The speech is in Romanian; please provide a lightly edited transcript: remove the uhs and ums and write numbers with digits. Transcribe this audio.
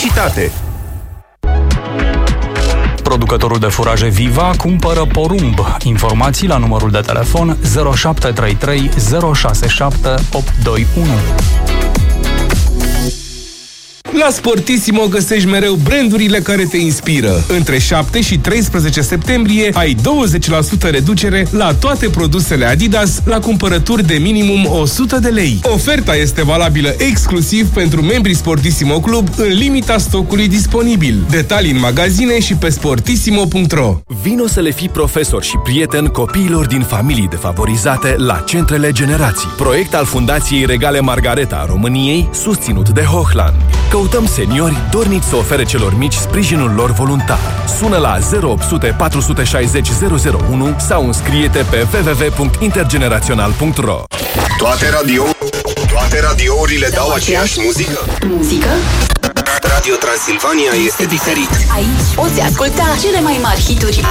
Felicitate! Producătorul de furaje Viva cumpără porumb. Informații la numărul de telefon 0733 067 821. La Sportissimo găsești mereu brandurile care te inspiră. Între 7 și 13 septembrie ai 20% reducere la toate produsele Adidas la cumpărături de minimum 100 de lei. Oferta este valabilă exclusiv pentru membrii Sportissimo Club în limita stocului disponibil. Detalii în magazine și pe sportissimo.ro. Vino să le fii profesor și prieten copiilor din familii defavorizate la Centrele Generații. Proiect al Fundației Regale Margareta a României, susținut de Hochland. Căutăm seniori dorniți să ofere celor mici sprijinul lor voluntar. Sună la 0800 460 001 sau înscrie-te pe www.intergenerațional.ro. Toate radiourile dau aceeași muzică? Muzică? Radio Transilvania este diferit. Aici poți asculta cele mai mari hituri